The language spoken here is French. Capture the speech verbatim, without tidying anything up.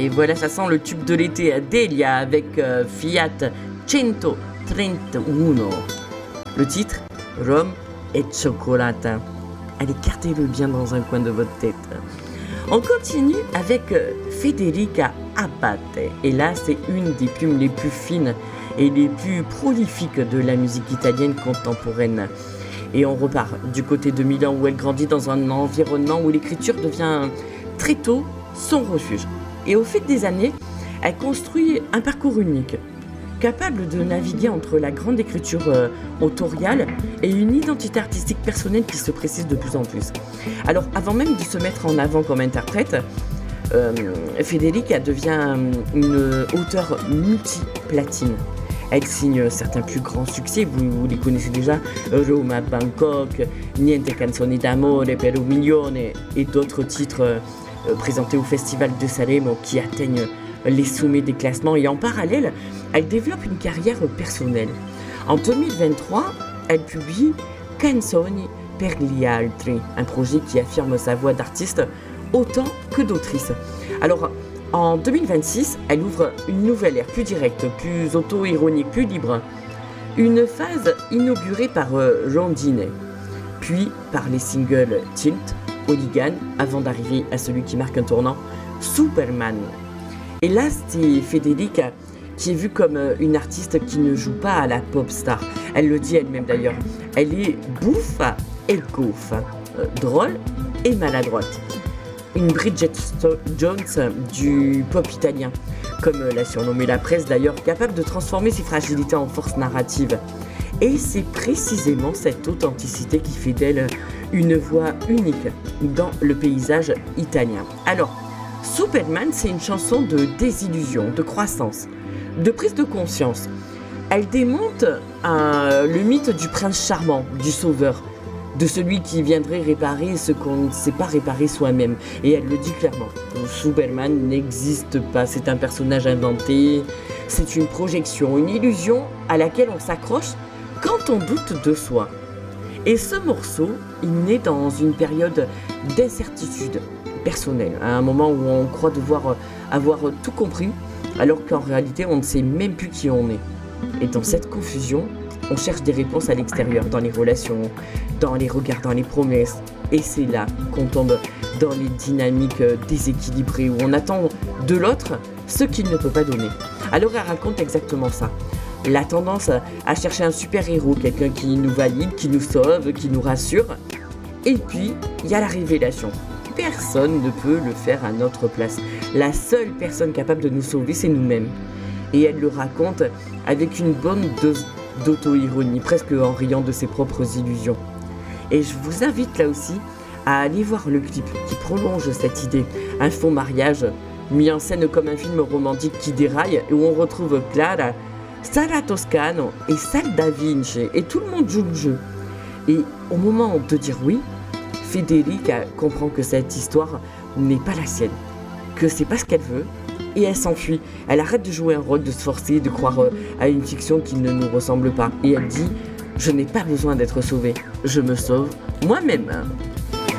Et voilà, ça sent le tube de l'été à Delia avec euh, Fiat cento trentaun. Le titre, Rome et Cioccolata. Allez, gardez-le bien dans un coin de votre tête. On continue avec euh, Federica Abbate. Et là, c'est une des plumes les plus fines et les plus prolifiques de la musique italienne contemporaine. Et on repart du côté de Milan où elle grandit dans un environnement où l'écriture devient très tôt son refuge. Et au fil des années, elle construit un parcours unique, capable de naviguer entre la grande écriture euh, autoriale et une identité artistique personnelle qui se précise de plus en plus. Alors, avant même de se mettre en avant comme interprète, euh, Federica devient une auteure multi-platine. Elle signe certains plus grands succès, vous, vous les connaissez déjà, Roma, Bangkok, Niente canzoni d'amore per un milione et d'autres titres euh, présentés au Festival de Sanremo qui atteignent les sommets des classements. Et en parallèle, elle développe une carrière personnelle. En deux mille vingt-trois, elle publie Canzoni per gli altri, un projet qui affirme sa voix d'artiste autant que d'autrice. Alors, en deux mille vingt-six, elle ouvre une nouvelle ère plus directe, plus auto-ironique, plus libre. Une phase inaugurée par euh, Rondine, puis par les singles Tilt, Hooligan, avant d'arriver à celui qui marque un tournant, Superman. Et là, c'est Federica qui est vue comme une artiste qui ne joue pas à la pop star. Elle le dit elle-même d'ailleurs. Elle est bouffe et goffa, euh, drôle et maladroite. Une Bridget Jones du pop italien, comme l'a surnommée la presse d'ailleurs, capable de transformer ses fragilités en force narrative. Et c'est précisément cette authenticité qui fait d'elle une voix unique dans le paysage italien. Alors, Superman, c'est une chanson de désillusion, de croissance, de prise de conscience. Elle démonte un, le mythe du prince charmant, du sauveur, de celui qui viendrait réparer ce qu'on ne sait pas réparer soi-même. Et elle le dit clairement. Superman n'existe pas, c'est un personnage inventé, c'est une projection, une illusion à laquelle on s'accroche quand on doute de soi. Et ce morceau, il naît dans une période d'incertitude personnelle, à un moment où on croit devoir avoir tout compris, alors qu'en réalité, on ne sait même plus qui on est. Et dans cette confusion, on cherche des réponses à l'extérieur, dans les relations, dans les regards, dans les promesses. Et c'est là qu'on tombe dans les dynamiques déséquilibrées, où on attend de l'autre ce qu'il ne peut pas donner. Alors elle raconte exactement ça. La tendance à chercher un super-héros, quelqu'un qui nous valide, qui nous sauve, qui nous rassure. Et puis, il y a la révélation. Personne ne peut le faire à notre place. La seule personne capable de nous sauver, c'est nous-mêmes. Et elle le raconte avec une bonne dose d'auto-ironie, presque en riant de ses propres illusions. Et je vous invite là aussi à aller voir le clip qui prolonge cette idée. Un faux mariage mis en scène comme un film romantique qui déraille et où on retrouve Clara, Sara Toscano et Sal Da Vinci, et tout le monde joue le jeu. Et au moment de dire oui, Federica comprend que cette histoire n'est pas la sienne, que c'est pas ce qu'elle veut, et elle s'enfuit. Elle arrête de jouer un rôle, de se forcer, de croire à une fiction qui ne nous ressemble pas. Et elle dit « Je n'ai pas besoin d'être sauvée, je me sauve moi-même ».